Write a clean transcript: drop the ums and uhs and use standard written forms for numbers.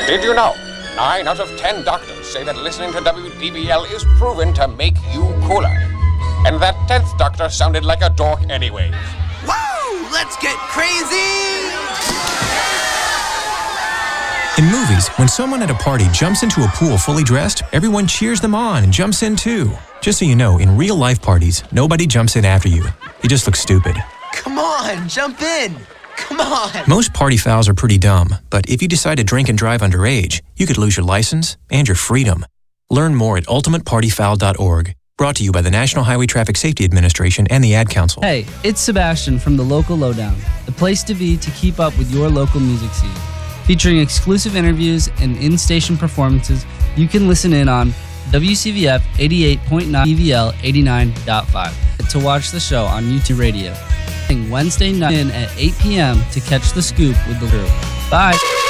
Did you know? 9 out of 10 doctors say that listening to WDBL is proven to make you cooler. And that 10th doctor sounded like a dork anyways. Woo! Let's get crazy! In movies, when someone at a party jumps into a pool fully dressed, everyone cheers them on and jumps in too. Just so you know, in real life parties, nobody jumps in after you. You just look stupid. Come on, jump in! Come on! Most party fouls are pretty dumb, but if you decide to drink and drive underage, you could lose your license and your freedom. Learn more at ultimatepartyfoul.org. Brought to you by the National Highway Traffic Safety Administration and the Ad Council. Hey, it's Sebastian from the Local Lowdown, the place to be to keep up with your local music scene. Featuring exclusive interviews and in-station performances, you can listen in on WCVF 88.9 EVL 89.5 to watch the show on YouTube Radio. Wednesday night at 8 p.m. to catch the scoop with the crew. Bye!